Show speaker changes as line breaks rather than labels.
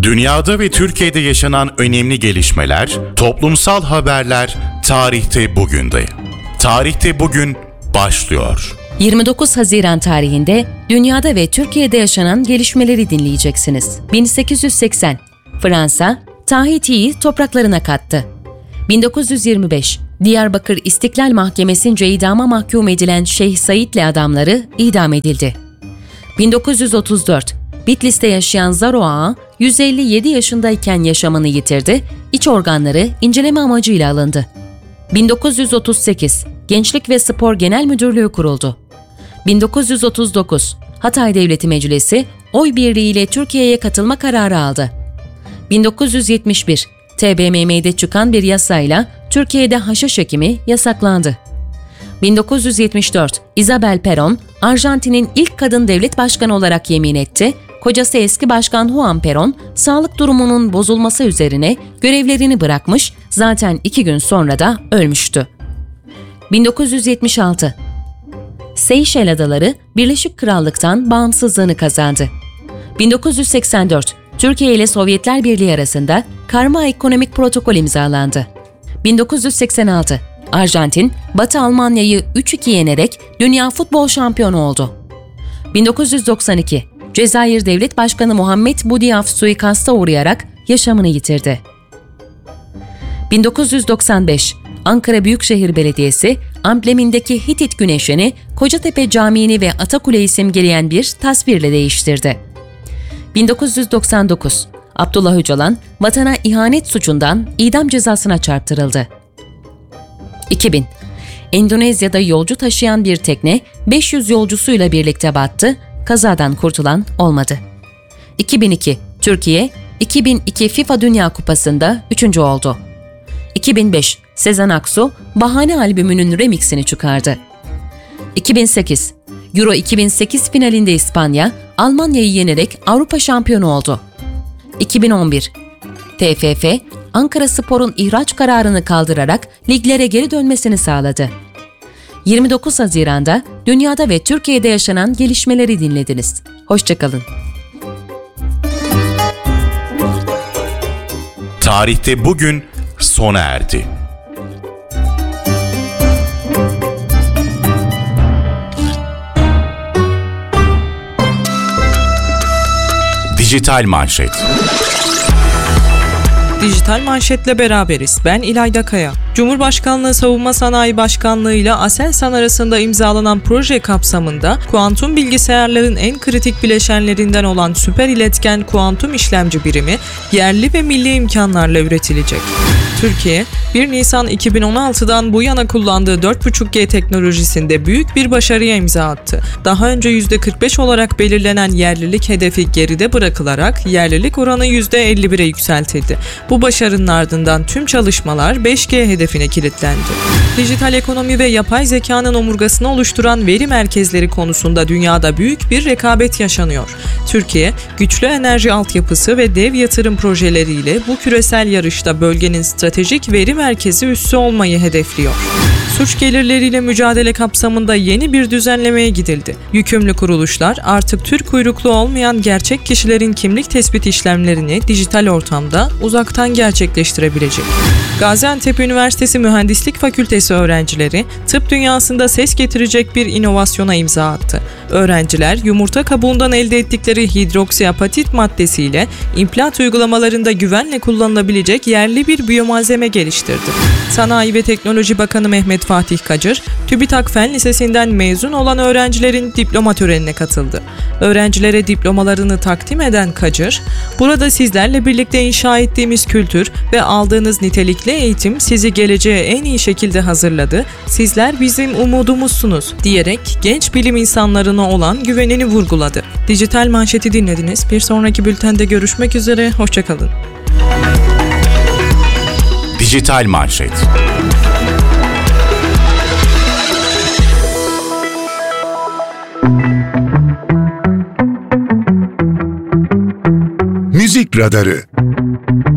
Dünyada ve Türkiye'de yaşanan önemli gelişmeler, toplumsal haberler tarihte bugünde. Tarihte bugün başlıyor.
29 Haziran tarihinde dünyada ve Türkiye'de yaşanan gelişmeleri dinleyeceksiniz. 1880, Fransa, Tahiti'yi topraklarına kattı. 1925, Diyarbakır İstiklal Mahkemesi'nce idama mahkum edilen Şeyh Said'le adamları idam edildi. 1934, Bitlis'te yaşayan Zaro Ağa, 157 yaşındayken yaşamını yitirdi, iç organları inceleme amacıyla alındı. 1938, Gençlik ve Spor Genel Müdürlüğü kuruldu. 1939, Hatay Devleti Meclisi, oy birliğiyle Türkiye'ye katılma kararı aldı. 1971, TBMM'de çıkan bir yasayla Türkiye'de haşhaş ekimi yasaklandı. 1974, Isabel Perón, Arjantin'in ilk kadın devlet başkanı olarak yemin etti. Kocası eski başkan Juan Perón, sağlık durumunun bozulması üzerine görevlerini bırakmış, zaten 2 gün sonra da ölmüştü. 1976, Seyşel Adaları Birleşik Krallık'tan bağımsızlığını kazandı. 1984, Türkiye ile Sovyetler Birliği arasında Karma Ekonomik Protokol imzalandı. 1986, Arjantin, Batı Almanya'yı 3-2 yenerek Dünya Futbol Şampiyonu oldu. 1992, Cezayir Devlet Başkanı Muhammed Boudiaf suikasta uğrayarak yaşamını yitirdi. 1995, Ankara Büyükşehir Belediyesi, amblemindeki Hitit güneşini Kocatepe Camii'ni ve Atakule'yi simgeleyen bir tasvirle değiştirdi. 1999, Abdullah Öcalan, vatana ihanet suçundan idam cezasına çarptırıldı. 2000, Endonezya'da yolcu taşıyan bir tekne 500 yolcusuyla birlikte battı, kazadan kurtulan olmadı. 2002, Türkiye, 2002 FIFA Dünya Kupası'nda 3. oldu. 2005, Sezen Aksu, Bahane albümünün remixini çıkardı. 2008, Euro 2008 finalinde İspanya, Almanya'yı yenerek Avrupa şampiyonu oldu. 2011, TFF, Ankaraspor'un ihraç kararını kaldırarak liglere geri dönmesini sağladı. 29 Haziran'da dünyada ve Türkiye'de yaşanan gelişmeleri dinlediniz. Hoşça kalın.
Tarihte bugün sona erdi. Dijital Manşet.
Dijital Manşet'le beraberiz. Ben İlayda Kaya. Cumhurbaşkanlığı Savunma Sanayi Başkanlığı ile Aselsan arasında imzalanan proje kapsamında kuantum bilgisayarların en kritik bileşenlerinden olan süper iletken kuantum işlemci birimi yerli ve milli imkanlarla üretilecek. Türkiye, 1 Nisan 2016'dan bu yana kullandığı 4.5G teknolojisinde büyük bir başarıya imza attı. Daha önce %45 olarak belirlenen yerlilik hedefi geride bırakılarak yerlilik oranı %51'e yükseltildi. Bu başarının ardından tüm çalışmalar 5G hedefine kilitlendi. Dijital ekonomi ve yapay zekanın omurgasını oluşturan veri merkezleri konusunda dünyada büyük bir rekabet yaşanıyor. Türkiye, güçlü enerji altyapısı ve dev yatırım projeleriyle bu küresel yarışta bölgenin stratejik veri merkezi üssü olmayı hedefliyor. Suç gelirleriyle mücadele kapsamında yeni bir düzenlemeye gidildi. Yükümlü kuruluşlar artık Türk uyruklu olmayan gerçek kişilerin kimlik tespit işlemlerini dijital ortamda uzaktan gerçekleştirebilecek. Gaziantep Üniversitesi Mühendislik Fakültesi öğrencileri tıp dünyasında ses getirecek bir inovasyona imza attı. Öğrenciler yumurta kabuğundan elde ettikleri hidroksiapatit maddesiyle implant uygulamalarında güvenle kullanılabilecek yerli bir biyomalzeme geliştirdi. Sanayi ve Teknoloji Bakanı Mehmet Fatih Kacır, TÜBİTAK Fen Lisesi'nden mezun olan öğrencilerin diploma törenine katıldı. Öğrencilere diplomalarını takdim eden Kacır, "Burada sizlerle birlikte inşa ettiğimiz kültür ve aldığınız nitelikli eğitim sizi geleceğe en iyi şekilde hazırladı. Sizler bizim umudumuzsunuz," diyerek genç bilim insanlarına olan güvenini vurguladı. Dijital Manşet'i dinlediniz. Bir sonraki bültende görüşmek üzere. Hoşça kalın.
Dijital Manşet.
Müzik Radarı.